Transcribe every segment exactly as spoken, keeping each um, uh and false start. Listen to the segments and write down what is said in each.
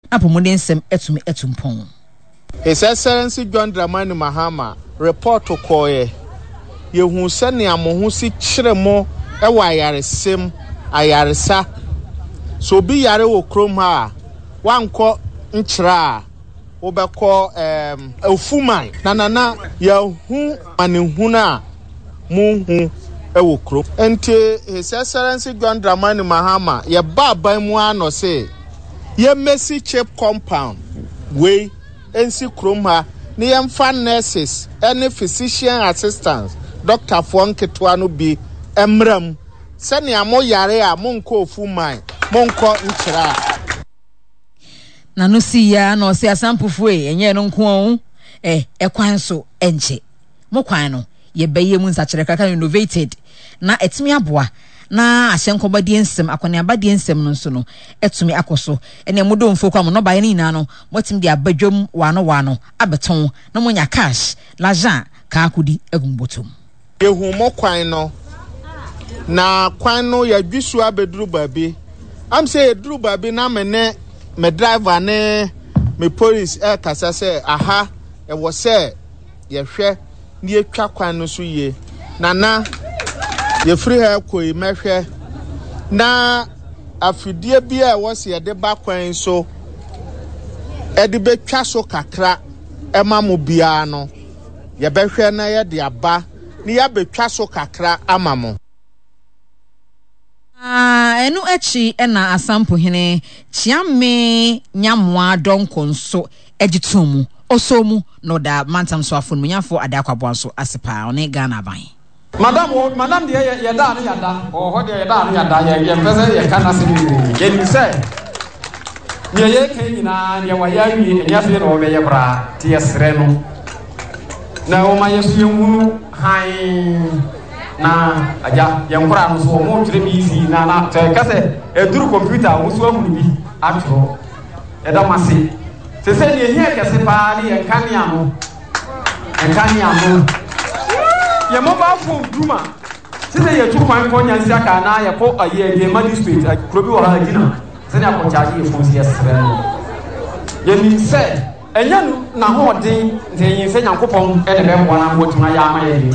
apomuden sem etumi etumpon. His Excellency John Dramani Mahama report to koye yehu se ne amohu si kyeremo e wa ayaresem ayaresa so bi yare wo krom ha wanko nkyra wo beko em ofuman na na yehu manehu na munhu e wo krom ente His Excellency John Dramani Mahama ye ba ban mu ano se ye Mercy Chip compound we ensi krom ha ni yemfa nurses any physician assistants doctor fonketwa no bi emram se ne amo yare a monko ofuman monko nkyra na no si ya na o se asampufu e enye no nko eh ekwan so enche mo kwan no ye beye mu nsakire kaka innovated na etimi aboa na ahyenkobadie nsem akwane abadie nsem no nso no etumi akoso ene mudo mfo am no baye ni na no motim de abadwom wano wano abeton na monya cash lajan ka akudi egumbotom yehu mo kwan no na kwan no ya dwisu abeduru babi am say eduru babi na me ne me driver ne me police e kasa say aha e wo say ye hwe ni etwa kwan no so ye na na ye free ha koi mehwe na afidie bia e wo se ye de ba kwan so e de betwa so kakra e ma mo bia no ye behwe na ye de aba ni ya betwa so kakra amamo ah enu echi ena asampo hene chiame nyamwa donko nso egitumu osomu no da mantam so afunu nyafo adakwabo nso asepa one Ghana ban madam madam de ye da no yada o ho de ye da no yada ye ye pese ye kana se ye ni se ni ye kan nyina ni wa ya wi ya se no be ye bra ti esre no na o ma yesu yehunu hai na aja ye nkora no so mo twere bi si na na te kase eduru computer wo so ahunu bi atro e da mase se se ni ehia kese pa ni ye kania no e kania no ye mobile phone duma se se ye tu kwan ko nyansi aka na ye ko aye ye magistrate krobi wo ha gina se ni akonchaji ye phone si esre no ye ni se enya na ho den den se nyankopon e de be mo na motuna ya ama ye ye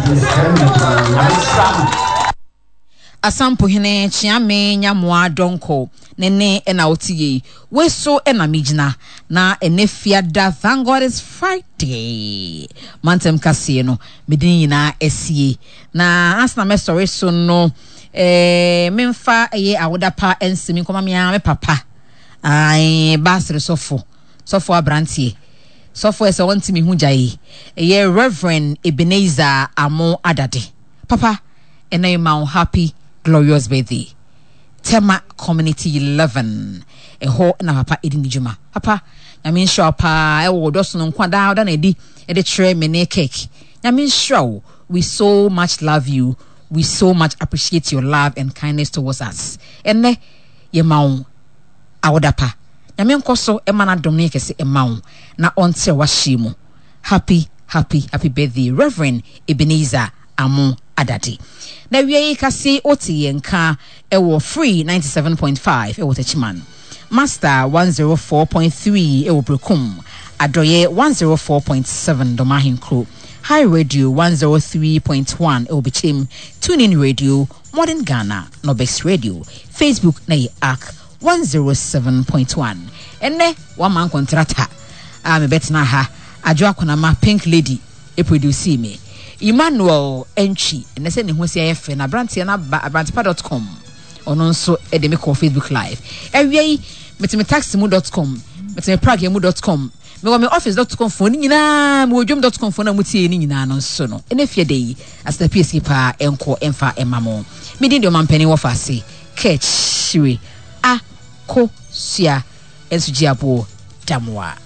asampo hene chiame nyamwa donko nene ena otiye we so ena mijina na enefiada thank God it's Friday mantem kase no medin na esie na asna me story so no eh memfa eye awoda pa ensemi koma me me papa ai basre sofo sofo abrantie sofo ese wonti mi hu jaye eye Reverend Ebenezer Amo Adade papa ena ma happy glorious birthday Tema Community eleven eho na papa edini juma papa na min sure pa e wo do so no kwa da da na edi e de tre me ne cake na min sure we so much love you, we so much appreciate your love and kindness towards us enne ye mawo awoda pa na min koso e mana dom ne kese e mawo na onte wa shimu happy happy happy birthday Reverend Ebenezer Amo Adade na wiye kasi oti yenka ewo free ninety-seven point five ewo Techiman Master one oh four point three ewo Brekum Adoye one oh four point seven Domahin Crew High Radio one oh three point one ewo Bichim TuneIn Radio Modern Ghana Nobex Radio Facebook na ye arc one oh seven point one enne one man contractor ah me betna ha adwo akona ma Pink Lady e produce me Emmanuel Enchi and say ne ho sia ye fe na brantia na brantipa dot com ono nso e de me call Facebook live ewie metime taximu dot com metime pragemu dot com me wo me office dot com phone nyina me wodwom dot com phone na mutie ni nyina no nso no ene fie de yi asta P S C pa enko emfa emamo me din de man pani wo fa se catch shiri a ko sia enso jiabo damwa